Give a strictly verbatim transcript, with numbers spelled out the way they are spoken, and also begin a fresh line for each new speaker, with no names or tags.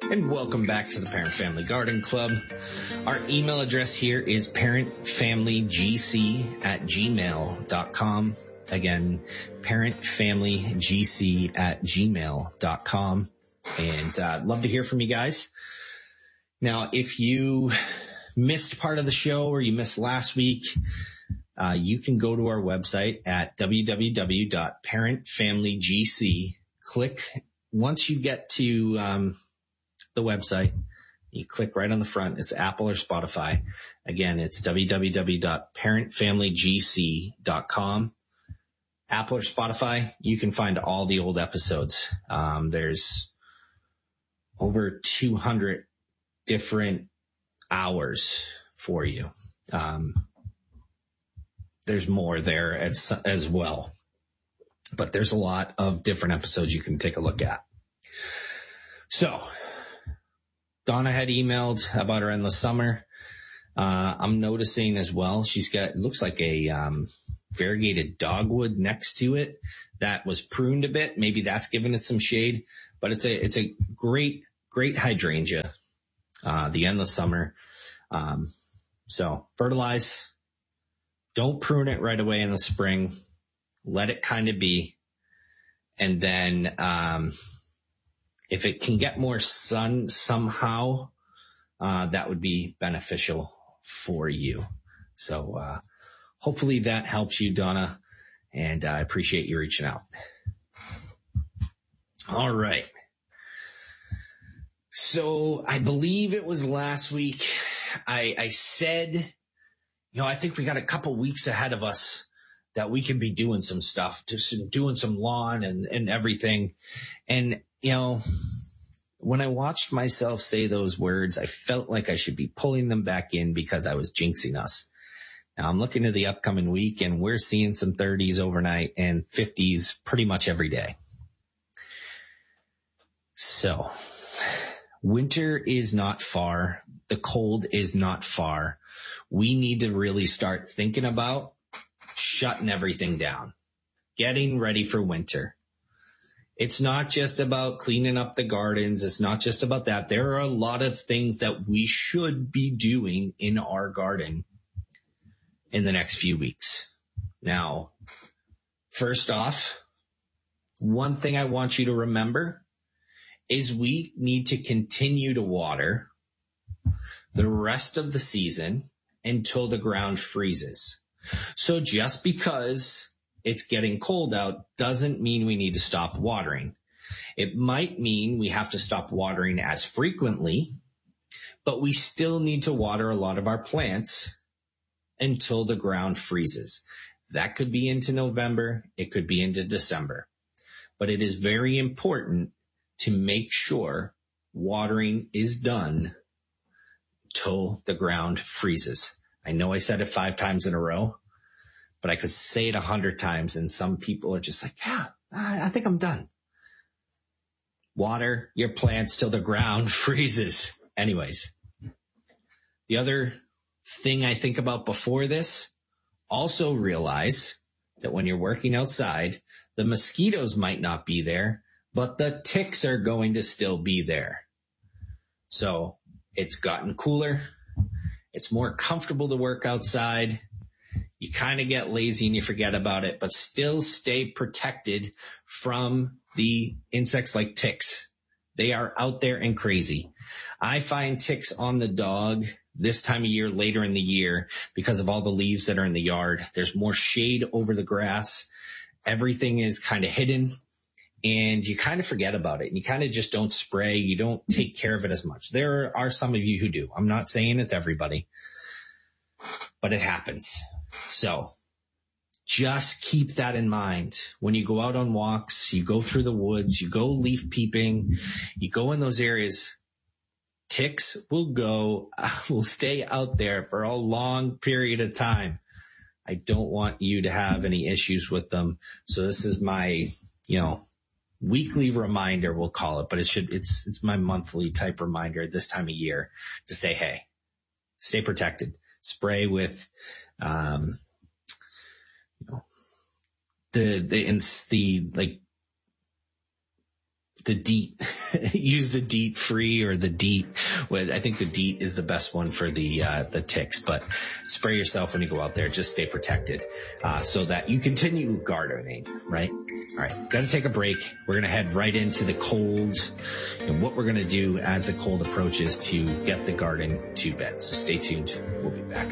And welcome back to the Parent Family Garden Club. Our email address here is parentfamilygc at gmail dot com. Again, parentfamilygc at gmail dot com. And uh, love to hear from you guys. Now, if you missed part of the show or you missed last week, uh, you can go to our website at w w w dot parent family g c. Click, once you get to um, the website, you click right on the front. It's Apple or Spotify. Again, it's w w w dot parent family g c dot com. Apple or Spotify, you can find all the old episodes. Um, there's over two hundred different hours for you. Um, there's more there as, as well. But there's a lot of different episodes you can take a look at. So, Donna had emailed about her endless summer. Uh, I'm noticing as well, she's got, it looks like a um, variegated dogwood next to it that was pruned a bit. Maybe that's given it some shade. But it's a it's a great, great hydrangea, uh, the endless summer. Um, so, fertilize. Don't prune it right away in the spring. Let it kind of be. And then um, if it can get more sun somehow, uh, that would be beneficial for you. So uh, hopefully that helps you, Donna. And I appreciate you reaching out. All right. So I believe it was last week I, I said, you know, I think we got a couple weeks ahead of us that we can be doing some stuff, just doing some lawn and, and everything. And, you know, when I watched myself say those words, I felt like I should be pulling them back in because I was jinxing us. Now I'm looking at the upcoming week and we're seeing some thirties overnight and fifties pretty much every day. So winter is not far. The cold is not far. We need to really start thinking about shutting everything down, getting ready for winter. It's not just about cleaning up the gardens. It's not just about that. There are a lot of things that we should be doing in our garden in the next few weeks. Now, first off, one thing I want you to remember is we need to continue to water the rest of the season until the ground freezes. So just because it's getting cold out doesn't mean we need to stop watering. It might mean we have to stop watering as frequently, but we still need to water a lot of our plants until the ground freezes. That could be into November. It could be into December. But it is very important to make sure watering is done till the ground freezes. I know I said it five times in a row, but I could say it a hundred times and some people are just like, yeah, I think I'm done. Water your plants till the ground freezes. Anyways, the other thing I think about before this, also realize that when you're working outside, the mosquitoes might not be there, but the ticks are going to still be there. So it's gotten cooler. It's more comfortable to work outside. You kind of get lazy and you forget about it, but still stay protected from the insects like ticks. They are out there and crazy. I find ticks on the dog this time of year, later in the year, because of all the leaves that are in the yard. There's more shade over the grass. Everything is kind of hidden. And you kind of forget about it and you kind of just don't spray. You don't take care of it as much. There are some of you who do. I'm not saying it's everybody, but it happens. So just keep that in mind. When you go out on walks, you go through the woods, you go leaf peeping, you go in those areas, ticks will go, will stay out there for a long period of time. I don't want you to have any issues with them. So this is my, you know, weekly reminder, we'll call it, but it should, it's, it's my monthly type reminder this time of year to say, hey, stay protected, spray with, um, you know, the, the, the, like the DEET, use the DEET free or the DEET. Well, I think the DEET is the best one for the, uh, the ticks, but spray yourself when you go out there. Just stay protected, uh, so that you continue gardening, right? All right. Got to take a break. We're going to head right into the cold and what we're going to do as the cold approaches to get the garden to bed. So stay tuned. We'll be back.